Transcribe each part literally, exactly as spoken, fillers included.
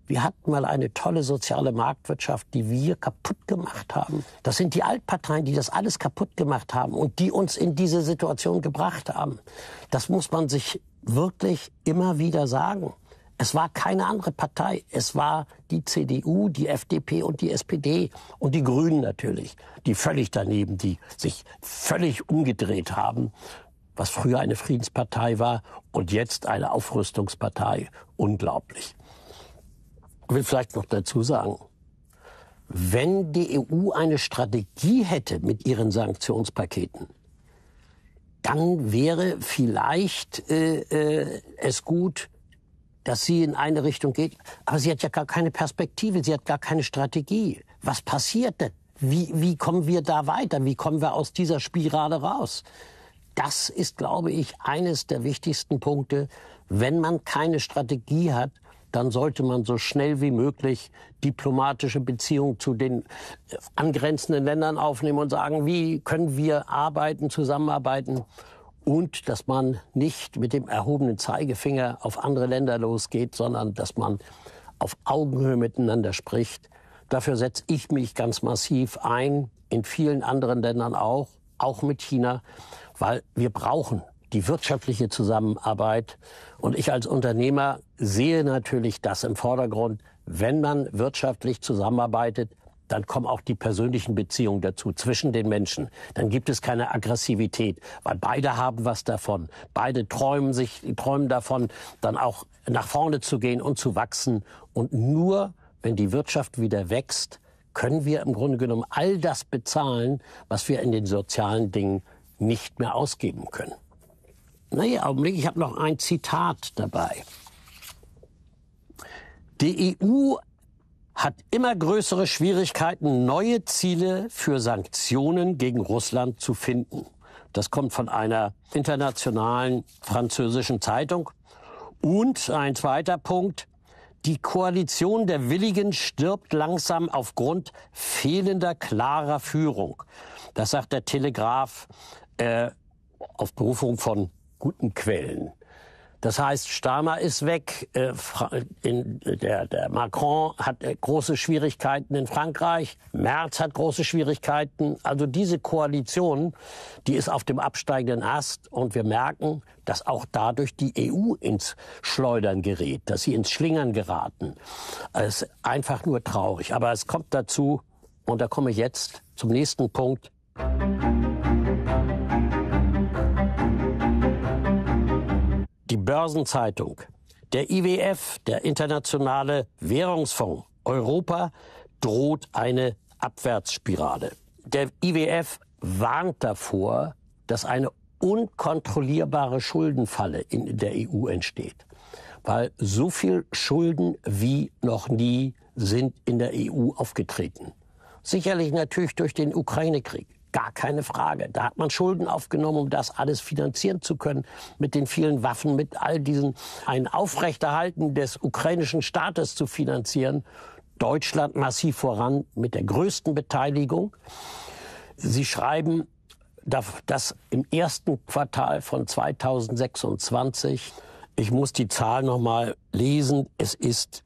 Wir hatten mal eine tolle soziale Marktwirtschaft, die wir kaputt gemacht haben. Das sind die Altparteien, die das alles kaputt gemacht haben und die uns in diese Situation gebracht haben. Das muss man sich wirklich immer wieder sagen. Es war keine andere Partei. Es war die C D U, die F D P und die S P D und die Grünen natürlich, die völlig daneben, die sich völlig umgedreht haben, was früher eine Friedenspartei war und jetzt eine Aufrüstungspartei. Unglaublich. Ich will vielleicht noch dazu sagen, wenn die E U eine Strategie hätte mit ihren Sanktionspaketen, dann wäre vielleicht äh, äh, es gut, dass sie in eine Richtung geht. Aber sie hat ja gar keine Perspektive, sie hat gar keine Strategie. Was passiert denn? Wie, wie kommen wir da weiter? Wie kommen wir aus dieser Spirale raus? Das ist, glaube ich, eines der wichtigsten Punkte. Wenn man keine Strategie hat, dann sollte man so schnell wie möglich diplomatische Beziehungen zu den angrenzenden Ländern aufnehmen und sagen, wie können wir arbeiten, zusammenarbeiten, und dass man nicht mit dem erhobenen Zeigefinger auf andere Länder losgeht, sondern dass man auf Augenhöhe miteinander spricht. Dafür setze ich mich ganz massiv ein, in vielen anderen Ländern auch, auch mit China, weil wir brauchen die wirtschaftliche Zusammenarbeit. Und ich als Unternehmer sehe natürlich das im Vordergrund. Wenn man wirtschaftlich zusammenarbeitet, dann kommen auch die persönlichen Beziehungen dazu zwischen den Menschen. Dann gibt es keine Aggressivität, weil beide haben was davon. Beide träumen sich, träumen davon, dann auch nach vorne zu gehen und zu wachsen. Und nur wenn die Wirtschaft wieder wächst, können wir im Grunde genommen all das bezahlen, was wir in den sozialen Dingen nicht mehr ausgeben können. Naja, Augenblick, ich habe noch ein Zitat dabei. Die E U hat immer größere Schwierigkeiten, neue Ziele für Sanktionen gegen Russland zu finden. Das kommt von einer internationalen französischen Zeitung. Und ein zweiter Punkt, die Koalition der Willigen stirbt langsam aufgrund fehlender klarer Führung. Das sagt der Telegraph äh, auf Berufung von guten Quellen. Das heißt, Starmer ist weg, äh, in, der, der Macron hat äh, große Schwierigkeiten in Frankreich, Merz hat große Schwierigkeiten. Also diese Koalition, die ist auf dem absteigenden Ast und wir merken, dass auch dadurch die E U ins Schleudern gerät, dass sie ins Schlingern geraten. Es ist einfach nur traurig. Aber es kommt dazu, und da komme ich jetzt zum nächsten Punkt. Die Börsenzeitung, der I W F, der Internationale Währungsfonds, Europa droht eine Abwärtsspirale. Der I W F warnt davor, dass eine unkontrollierbare Schuldenfalle in der E U entsteht. Weil so viel Schulden wie noch nie sind in der E U aufgetreten. Sicherlich natürlich durch den Ukraine-Krieg. Gar keine Frage. Da hat man Schulden aufgenommen, um das alles finanzieren zu können, mit den vielen Waffen, mit all diesen, ein Aufrechterhalten des ukrainischen Staates zu finanzieren. Deutschland massiv voran mit der größten Beteiligung. Sie schreiben, dass im ersten Quartal von zweitausendsechsundzwanzig, ich muss die Zahl noch mal lesen, es ist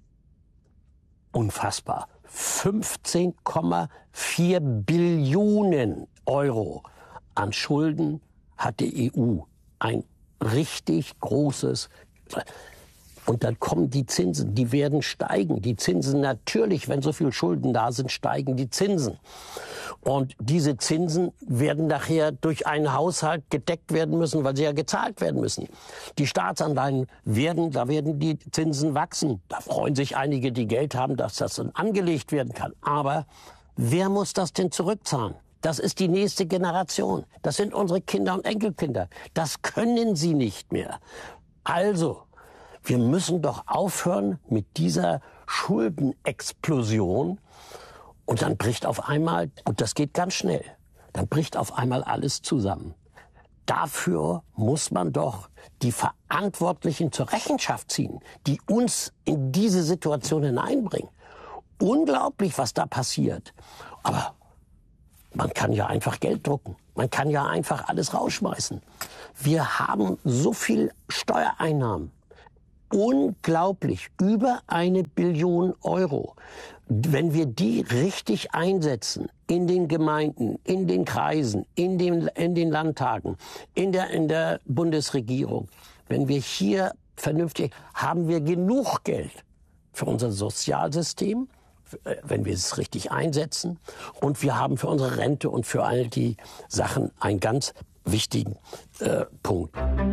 unfassbar. fünfzehn Komma vier Billionen Euro an Schulden hat die E U. Ein richtig großes. Und dann kommen die Zinsen, die werden steigen. Die Zinsen natürlich, wenn so viel Schulden da sind, steigen die Zinsen. Und diese Zinsen werden nachher durch einen Haushalt gedeckt werden müssen, weil sie ja gezahlt werden müssen. Die Staatsanleihen werden, da werden die Zinsen wachsen. Da freuen sich einige, die Geld haben, dass das dann angelegt werden kann. Aber wer muss das denn zurückzahlen? Das ist die nächste Generation. Das sind unsere Kinder und Enkelkinder. Das können sie nicht mehr. Also, wir müssen doch aufhören mit dieser Schuldenexplosion. Und dann bricht auf einmal, und das geht ganz schnell, dann bricht auf einmal alles zusammen. Dafür muss man doch die Verantwortlichen zur Rechenschaft ziehen, die uns in diese Situation hineinbringen. Unglaublich, was da passiert. Aber man kann ja einfach Geld drucken. Man kann ja einfach alles rausschmeißen. Wir haben so viel Steuereinnahmen. unglaublich, über eine Billion Euro. Wenn wir die richtig einsetzen, in den Gemeinden, in den Kreisen, in den, in den Landtagen, in der, in der Bundesregierung, wenn wir hier vernünftig, haben wir genug Geld für unser Sozialsystem, wenn wir es richtig einsetzen. Und wir haben für unsere Rente und für all die Sachen einen ganz wichtigen äh, Punkt.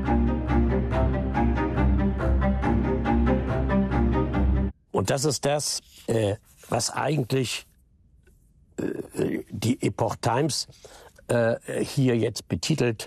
Und das ist das, äh, was eigentlich äh, die Epoch Times äh, hier jetzt betitelt.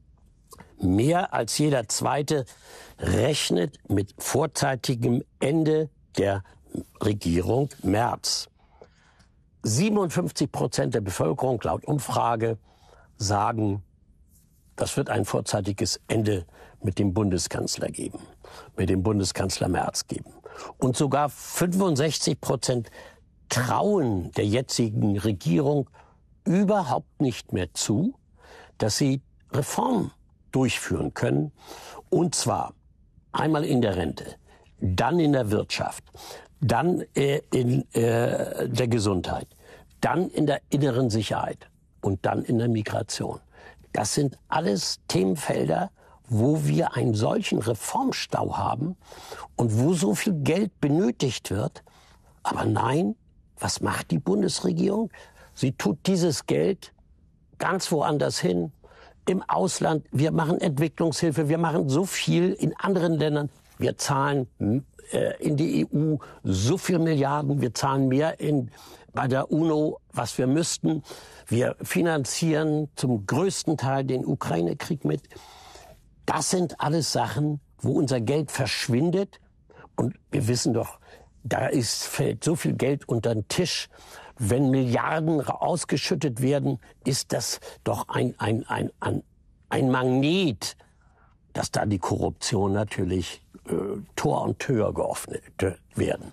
Mehr als jeder Zweite rechnet mit vorzeitigem Ende der Regierung Merz. siebenundfünfzig Prozent der Bevölkerung laut Umfrage sagen, das wird ein vorzeitiges Ende mit dem Bundeskanzler geben, mit dem Bundeskanzler Merz geben. Und sogar fünfundsechzig Prozent trauen der jetzigen Regierung überhaupt nicht mehr zu, dass sie Reformen durchführen können. Und zwar einmal in der Rente, dann in der Wirtschaft, dann äh, in äh, der Gesundheit, dann in der inneren Sicherheit und dann in der Migration. Das sind alles Themenfelder, wo wir einen solchen Reformstau haben und wo so viel Geld benötigt wird. Aber nein, was macht die Bundesregierung? Sie tut dieses Geld ganz woanders hin, im Ausland. Wir machen Entwicklungshilfe, wir machen so viel in anderen Ländern. Wir zahlen äh, in die E U so viel Milliarden, wir zahlen mehr in, bei der UNO, was wir müssten. Wir finanzieren zum größten Teil den Ukraine-Krieg mit. Das sind alles Sachen, wo unser Geld verschwindet. Und wir wissen doch, da ist, fällt so viel Geld unter den Tisch. Wenn Milliarden ausgeschüttet werden, ist das doch ein, ein, ein, ein, ein Magnet, dass da die Korruption natürlich äh, Tor und Tür geöffnet werden.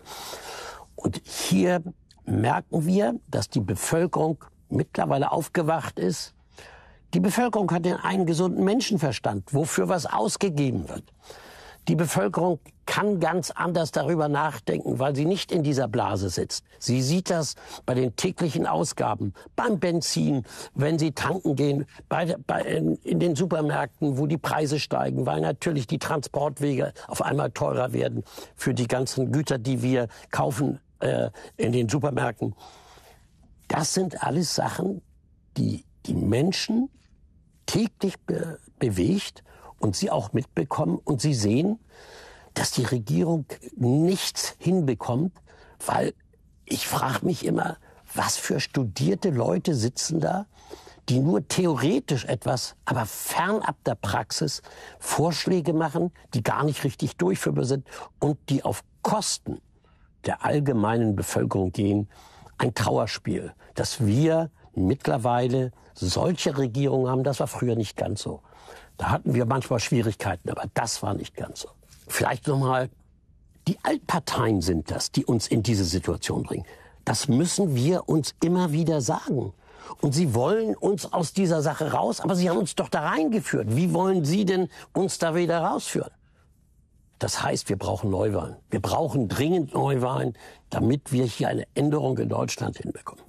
Und hier merken wir, dass die Bevölkerung mittlerweile aufgewacht ist. Die Bevölkerung hat einen gesunden Menschenverstand, wofür was ausgegeben wird. Die Bevölkerung kann ganz anders darüber nachdenken, weil sie nicht in dieser Blase sitzt. Sie sieht das bei den täglichen Ausgaben, beim Benzin, wenn sie tanken gehen, bei, bei, in, in den Supermärkten, wo die Preise steigen, weil natürlich die Transportwege auf einmal teurer werden für die ganzen Güter, die wir kaufen äh, in den Supermärkten. Das sind alles Sachen, die die Menschen täglich be bewegt und sie auch mitbekommen. Und sie sehen, dass die Regierung nichts hinbekommt, weil ich frage mich immer, was für studierte Leute sitzen da, die nur theoretisch etwas, aber fernab der Praxis Vorschläge machen, die gar nicht richtig durchführbar sind und die auf Kosten der allgemeinen Bevölkerung gehen. Ein Trauerspiel, dass wir mittlerweile solche Regierungen haben. Das war früher nicht ganz so. Da hatten wir manchmal Schwierigkeiten, aber das war nicht ganz so. Vielleicht nochmal, die Altparteien sind das, die uns in diese Situation bringen. Das müssen wir uns immer wieder sagen. Und sie wollen uns aus dieser Sache raus, aber sie haben uns doch da reingeführt. Wie wollen sie denn uns da wieder rausführen? Das heißt, wir brauchen Neuwahlen. Wir brauchen dringend Neuwahlen, damit wir hier eine Änderung in Deutschland hinbekommen.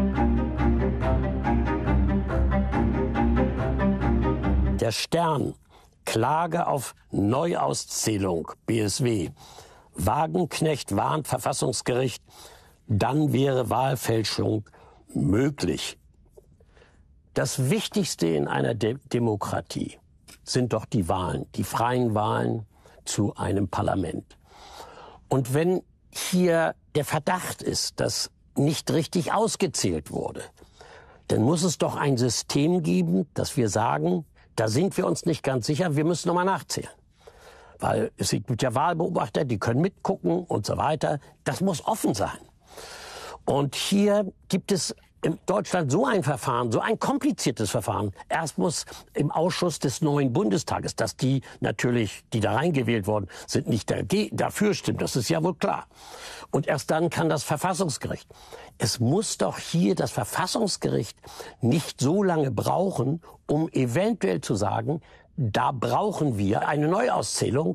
Der Stern, Klage auf Neuauszählung, B S W. Wagenknecht warnt Verfassungsgericht, dann wäre Wahlfälschung möglich. Das Wichtigste in einer De- Demokratie sind doch die Wahlen, die freien Wahlen zu einem Parlament. Und wenn hier der Verdacht ist, dass nicht richtig ausgezählt wurde, dann muss es doch ein System geben, dass wir sagen, da sind wir uns nicht ganz sicher, wir müssen nochmal nachzählen. Weil es gibt ja Wahlbeobachter, die können mitgucken und so weiter. Das muss offen sein. Und hier gibt es in Deutschland so ein Verfahren, so ein kompliziertes Verfahren. Erst muss im Ausschuss des neuen Bundestages, dass die natürlich, die da reingewählt worden sind, nicht dafür stimmen. Das ist ja wohl klar. Und erst dann kann das Verfassungsgericht. Es muss doch hier das Verfassungsgericht nicht so lange brauchen, um eventuell zu sagen, da brauchen wir eine Neuauszählung,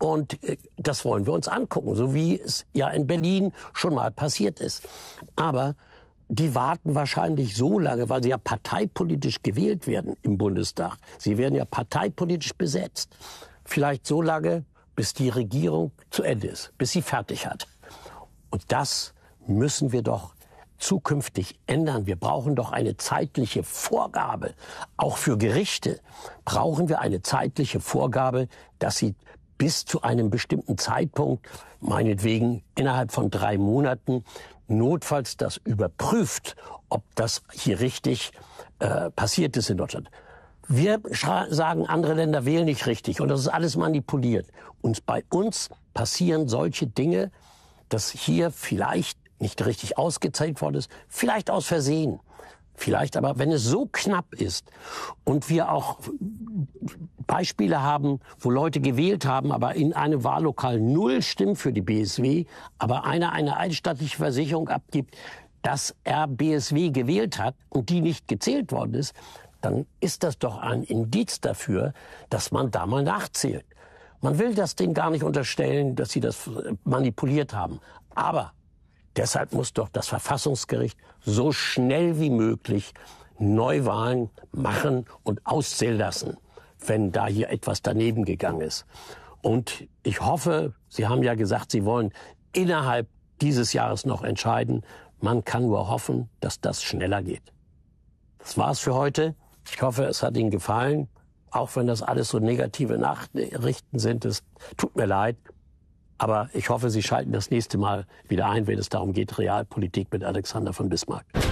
Und das wollen wir uns angucken, so wie es ja in Berlin schon mal passiert ist. Aber die warten wahrscheinlich so lange, weil sie ja parteipolitisch gewählt werden im Bundestag. Sie werden ja parteipolitisch besetzt. Vielleicht so lange, bis die Regierung zu Ende ist, bis sie fertig hat. Und das müssen wir doch zukünftig ändern. Wir brauchen doch eine zeitliche Vorgabe. Auch für Gerichte brauchen wir eine zeitliche Vorgabe, dass sie bis zu einem bestimmten Zeitpunkt, meinetwegen innerhalb von drei Monaten, notfalls das überprüft, ob das hier richtig äh, passiert ist in Deutschland. Wir sagen, andere Länder wählen nicht richtig und das ist alles manipuliert. Und bei uns passieren solche Dinge, dass hier vielleicht nicht richtig ausgezählt worden ist, vielleicht aus Versehen. Vielleicht aber, wenn es so knapp ist und wir auch Beispiele haben, wo Leute gewählt haben, aber in einem Wahllokal null Stimmen für die B S W, aber einer eine eidesstattliche Versicherung abgibt, dass er B S W gewählt hat und die nicht gezählt worden ist, dann ist das doch ein Indiz dafür, dass man da mal nachzählt. Man will das denen gar nicht unterstellen, dass sie das manipuliert haben. Aber deshalb muss doch das Verfassungsgericht so schnell wie möglich Neuwahlen machen und auszählen lassen, wenn da hier etwas daneben gegangen ist. Und ich hoffe, Sie haben ja gesagt, Sie wollen innerhalb dieses Jahres noch entscheiden. Man kann nur hoffen, dass das schneller geht. Das war's für heute. Ich hoffe, es hat Ihnen gefallen. Auch wenn das alles so negative Nachrichten sind, es tut mir leid. Aber ich hoffe, Sie schalten das nächste Mal wieder ein, wenn es darum geht, Realpolitik mit Alexander von Bismarck.